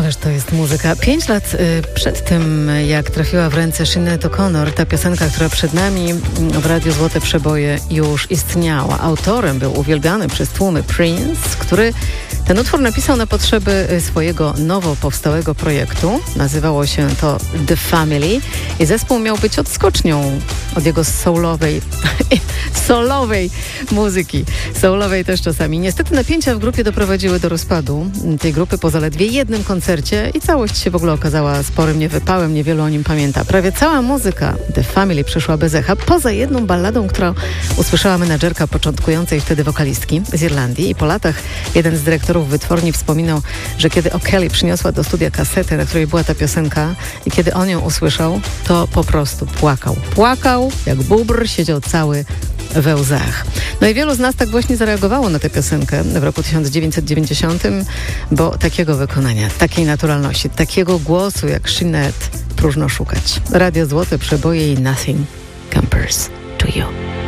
Ależ to jest muzyka. 5 lat przed tym, jak trafiła w ręce Sinead O'Connor, ta piosenka, która przed nami w Radiu Złote Przeboje już istniała. Autorem był uwielbiany przez tłumy Prince, który ten utwór napisał na potrzeby swojego nowo powstałego projektu. Nazywało się to The Family i zespół miał być odskocznią od jego solowej muzyki. Soulowej też czasami. Niestety napięcia w grupie doprowadziły do rozpadu tej grupy po zaledwie jednym koncercie i całość się w ogóle okazała sporym niewypałem, niewielu o nim pamięta. Prawie cała muzyka The Family przyszła bez echa, poza jedną balladą, którą usłyszała menadżerka początkującej wtedy wokalistki z Irlandii i po latach jeden z dyrektorów wytwórni wspominał, że kiedy O'Kelly przyniosła do studia kasetę, na której była ta piosenka i kiedy on ją usłyszał, to po prostu płakał. Płakał jak bóbr, siedział cały we łzach. No i wielu z nas tak właśnie zareagowało na tę piosenkę w roku 1990, bo takiego wykonania, takiej naturalności, takiego głosu jak Sinead próżno szukać. Radio Złote Przeboje i Nothing Compares to You.